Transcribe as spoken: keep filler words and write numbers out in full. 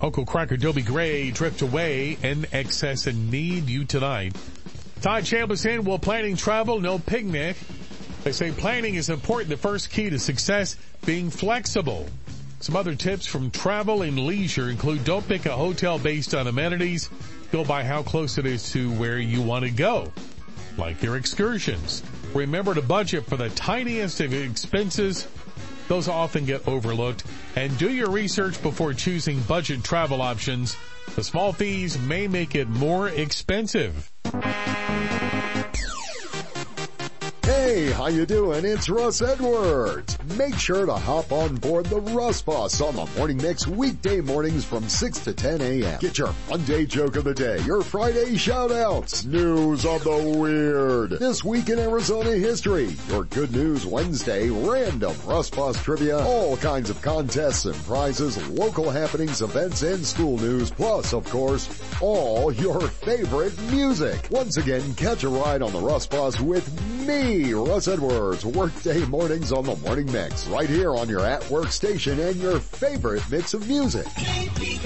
Uncle Cracker Dobie Gray, Drift Away, N X S and Need You Tonight. Todd Chamberlain, will planning travel, no picnic. They say planning is important. The first key to success, being flexible. Some other tips from travel and leisure include don't pick a hotel based on amenities. Go by how close it is to where you want to go, like your excursions. Remember to budget for the tiniest of expenses. Those often get overlooked. And do your research before choosing budget travel options. The small fees may make it more expensive. Hey, how you doing? It's Russ Edwards. Make sure to hop on board the Russ Bus on the Morning Mix weekday mornings from six to ten a.m. Get your Monday joke of the day, your Friday shout-outs, news of the weird, this week in Arizona history, your Good News Wednesday, random Russ Bus trivia, all kinds of contests and prizes, local happenings, events, and school news, plus, of course, all your favorite music. Once again, catch a ride on the Russ Bus with me, Russ Edwards, workday mornings on the Morning Mix, right here on your at-work station and your favorite mix of music.